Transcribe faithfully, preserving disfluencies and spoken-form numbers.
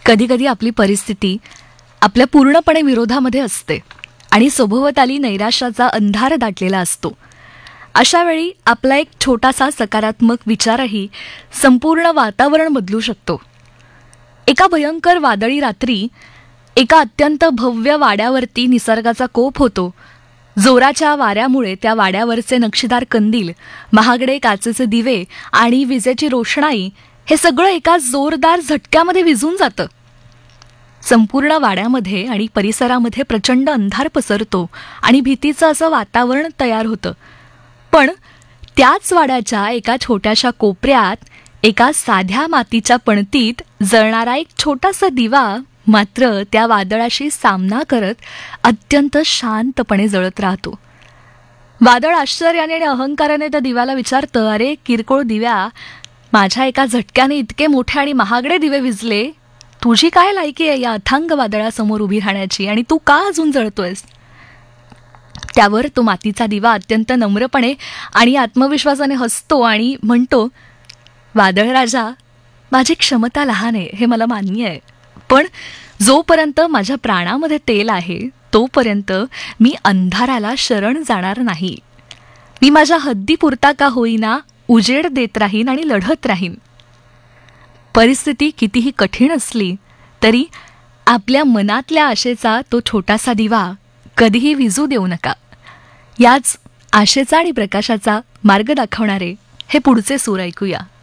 कधी कधी आपली परिस्थिती आपल्या पूर्णपणे विरोधामध्ये असते आणि सभोवताली नैराश्याचा अंधार दाटलेला असतो. अशा वेळी आपला एक छोटासा सकारात्मक विचारही संपूर्ण वातावरण बदलू शकतो. एका भयंकर वादळी रात्री एका अत्यंत भव्य वाड्यावरती निसर्गाचा कोप होतो. जोराच्या वाऱ्यामुळे त्या वाड्यावरचे नक्षीदार कंदील, महागडे काचेचे दिवे आणि विजेची रोषणाई हे सगळं एका जोरदार झटक्यामध्ये विझून जातं. संपूर्ण वाड्यामध्ये आणि परिसरामध्ये प्रचंड अंधार पसरतो आणि भीतीचं असं वातावरण तयार होतं. पण त्याच वाड्याच्या एका छोट्याशा कोपऱ्यात एका साध्या मातीच्या पणतीत जळणारा एक छोटासा दिवा मात्र त्या वादळाशी सामना करत अत्यंत शांतपणे जळत राहतो. वादळ आश्चर्याने आणि अहंकाराने त्या दिव्याला विचारतं, अरे किरकोळ दिव्या, माझ्या एका झटक्याने इतके मोठे आणि महागडे दिवे विझले, तुझी काय लायकी आहे या अथांग वादळासमोर उभी राहण्याची आणि तू का अजून जळतोयस? त्यावर तो मातीचा दिवा अत्यंत नम्रपणे आणि आत्मविश्वासाने हसतो आणि म्हणतो, वादळ राजा, माझी क्षमता लहान आहे हे मला मान्य आहे, पण जोपर्यंत माझ्या प्राणामध्ये तेल आहे तोपर्यंत मी अंधाराला शरण जाणार नाही. मी माझ्या हद्दीपुरता का होईना उजेड देत राहीन आणि लढत राहीन. परिस्थिती कितीही कठीण असली तरी आपल्या मनातल्या आशेचा तो छोटासा दिवा कधीही विझू देऊ नका. याच आशेचा आणि प्रकाशाचा मार्ग दाखवणारे हे पुढचे सूर ऐकूया.